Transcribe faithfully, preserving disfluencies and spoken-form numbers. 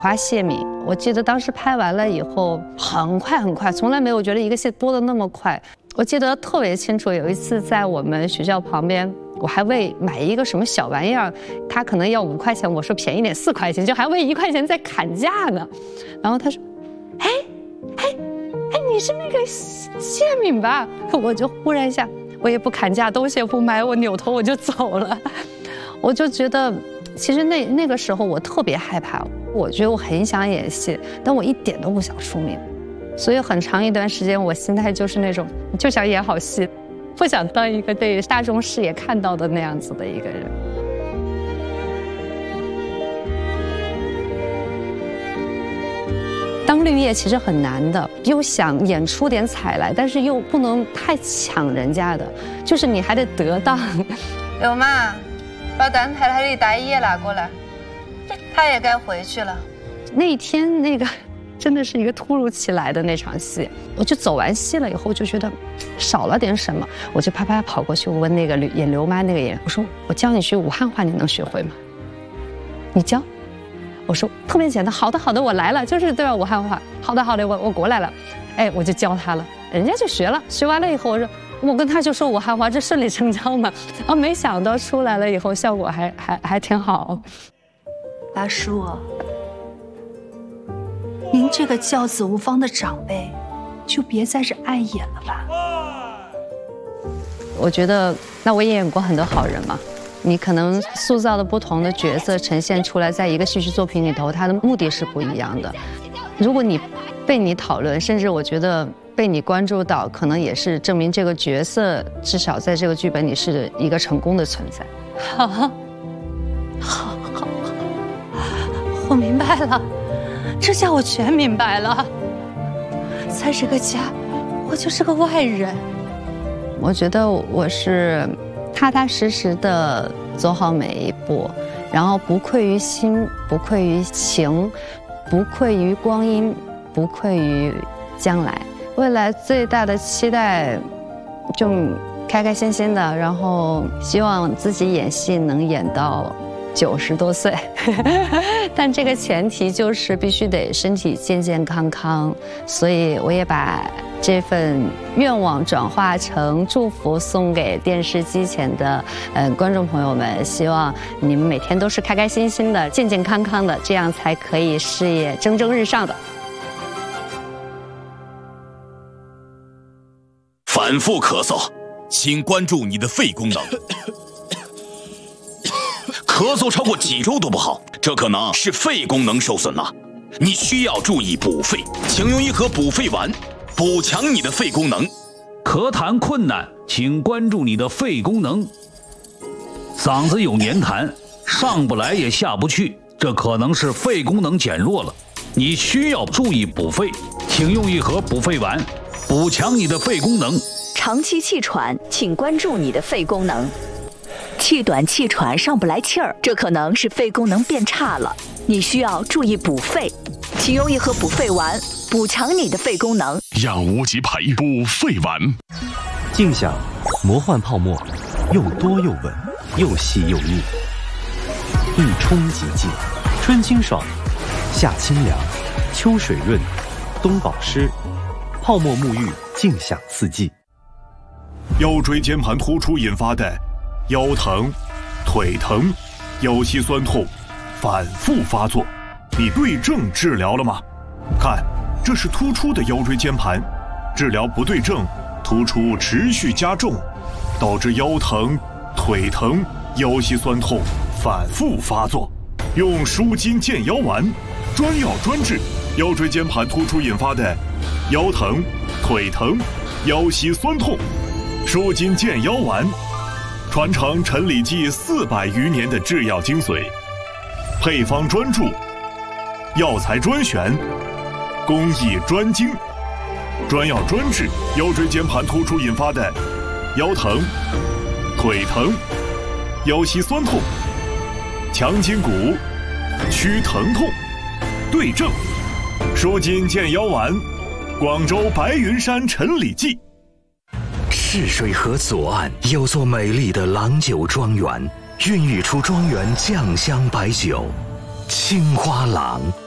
花谢敏，我记得当时拍完了以后，很快很快，从来没有觉得一个戏播的那么快。我记得特别清楚，有一次在我们学校旁边，我还为买一个什么小玩意儿，他可能要五块钱，我说便宜点四块钱，就还为一块钱在砍价呢。然后他说：“哎哎哎，你是那个谢敏吧？”我就忽然一下，我也不砍价，东西也不买，我扭头我就走了。我就觉得，其实那那个时候我特别害怕。我觉得我很想演戏，但我一点都不想出名，所以很长一段时间我心态就是那种就想演好戏，不想当一个被大众视野看到的那样子的一个人。当绿叶其实很难的，又想演出点彩来，但是又不能太抢人家的，就是你还得得当。 柳妈，把蛋太太的大衣拿过来。他也该回去了。 那一天那个真的是一个突如其来的那场戏，我就走完戏了以后就觉得少了点什么，我就啪啪跑过去问那个演刘妈那个演员，我说我教你学武汉话，你能学会吗？你教？我说特别简单，好的好的，我来了，就是对吧？武汉话，好的好的，我我过来了，哎，我就教他了，人家就学了，学完了以后我说。我跟他就说武汉话，这顺理成章嘛。啊，没想到出来了以后效果还还还挺好。 大叔，您这个教子无方的长辈，就别在这碍眼了吧。 我觉得，那我也演过很多好人嘛。你可能塑造的不同的角色呈现出来，在一个戏剧作品里头，它的目的是不一样的。如果你被你讨论，甚至我觉得。被你关注到，可能也是证明这个角色至少在这个剧本里是一个成功的存在。 好，好，好，好，我明白了，这下我全明白了。在这个家，我就是个外人。 我觉得我是踏踏实实的走好每一步，然后不愧于心，不愧于情，不愧于光阴，不愧于将来。未来最大的期待，就开开心心的，然后希望自己演戏能演到九十多岁，但这个前提就是必须得身体健健康康，所以我也把这份愿望转化成祝福，送给电视机前的呃观众朋友们，希望你们每天都是开开心心的、健健康康的，这样才可以事业蒸蒸日上的。 反复咳嗽，请关注你的肺功能。咳嗽超过几周都不好，这可能是肺功能受损了。你需要注意补肺，请用一盒补肺丸，补强你的肺功能。 咳痰困难，请关注你的肺功能。嗓子有黏痰，上不来也下不去，这可能是肺功能减弱了。你需要注意补肺，请用一盒补肺丸。补强你的肺功能。 长期气喘，请关注你的肺功能。气短气喘上不来气儿，这可能是肺功能变差了，你需要注意补肺，请用一盒补肺丸，补强你的肺功能。 养无极培补肺丸。 静享魔幻泡沫，又多又稳，又细又腻，一冲即净，春清爽，夏清凉，秋水润，冬保湿。泡沫沐浴，静享四季。 腰椎间盘突出引发的腰疼、腿疼、腰膝酸痛反复发作，你对症治疗了吗？看，这是突出的腰椎间盘，治疗不对症，突出持续加重，导致腰疼、腿疼、腰膝酸痛反复发作。用舒筋健腰丸，专药专治腰椎间盘突出引发的腰疼、腿疼、腰膝酸痛。舒筋健腰丸，传承陈李济四百余年的制药精髓，配方专注，药材专选，工艺专精，专药专治腰椎间盘突出引发的腰疼、腿疼、腰膝酸痛，强筋骨，祛疼痛，对症。舒筋健腰丸，广州白云山陈李济。 赤水河左岸有座美丽的郎酒庄园，孕育出庄园酱香白酒。青花郎